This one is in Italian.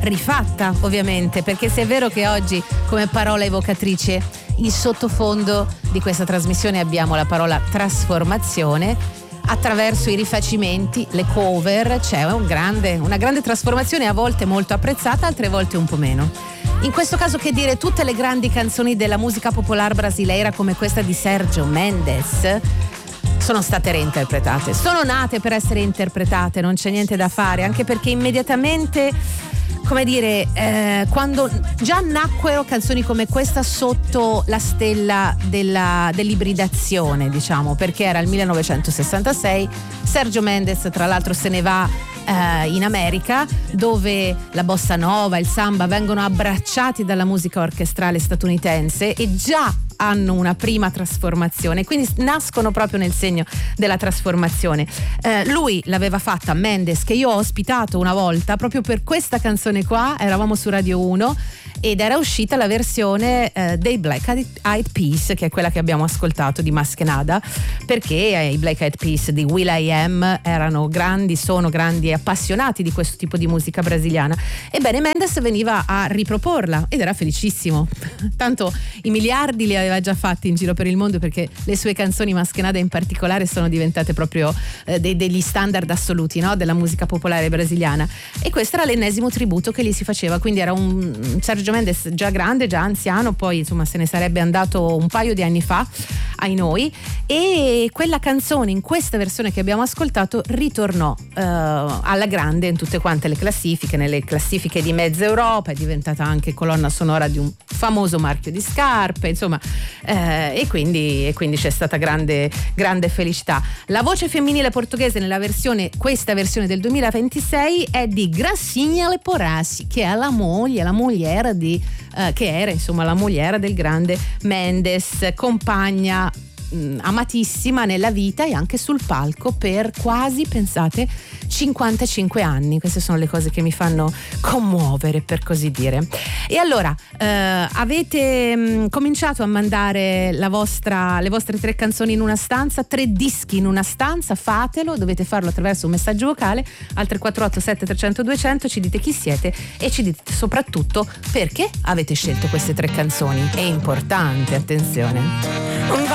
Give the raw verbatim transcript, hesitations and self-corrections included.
rifatta ovviamente, perché se è vero che oggi come parola evocatrice il sottofondo di questa trasmissione abbiamo la parola trasformazione, attraverso i rifacimenti, le cover c'è un grande, una grande trasformazione, a volte molto apprezzata, altre volte un po' meno. In questo caso che dire, tutte le grandi canzoni della musica popolare brasileira come questa di Sérgio Mendes sono state reinterpretate, sono nate per essere interpretate, non c'è niente da fare, anche perché immediatamente, come dire, eh, quando già nacquero canzoni come questa sotto la stella della, dell'ibridazione, diciamo, perché era il millenovecentosessantasei, Sérgio Mendes tra l'altro se ne va eh, in America, dove la bossa nova, il samba vengono abbracciati dalla musica orchestrale statunitense e già hanno una prima trasformazione, quindi nascono proprio nel segno della trasformazione. Eh, lui l'aveva fatta, Mendes, che io ho ospitato una volta proprio per questa canzone qua, eravamo su Radio uno ed era uscita la versione eh, dei Black Eyed Peas, che è quella che abbiamo ascoltato di Maskenada, perché eh, i Black Eyed Peas di will.i.am erano grandi, sono grandi e appassionati di questo tipo di musica brasiliana. Ebbene, Mendes veniva a riproporla ed era felicissimo, tanto i miliardi li aveva già fatti in giro per il mondo, perché le sue canzoni, Maskenada in particolare, sono diventate proprio eh, de- degli standard assoluti, no? Della musica popolare brasiliana, e questo era l'ennesimo tributo che gli si faceva, quindi era un Sergio Mendes già grande, già anziano, poi insomma se ne sarebbe andato un paio di anni fa ai noi, e quella canzone in questa versione che abbiamo ascoltato ritornò eh, alla grande in tutte quante le classifiche, nelle classifiche di mezza Europa, è diventata anche colonna sonora di un famoso marchio di scarpe, insomma, eh, e quindi e quindi c'è stata grande grande felicità. La voce femminile portoghese nella versione, questa versione del duemilaventisei, è di Gracinha Leporassi, che è la moglie, la mogliera di eh, che era insomma la mogliera del grande Mendes, compagna mh, amatissima nella vita e anche sul palco per quasi, pensate, cinquantacinque anni. Queste sono le cose che mi fanno commuovere, per così dire. E allora eh, avete mh, cominciato a mandare la vostra, le vostre tre canzoni in una stanza, tre dischi in una stanza, fatelo, dovete farlo attraverso un messaggio vocale al tre quattro otto sette tre zero zero due zero zero, ci dite chi siete e ci dite soprattutto perché avete scelto queste tre canzoni. È importante, attenzione.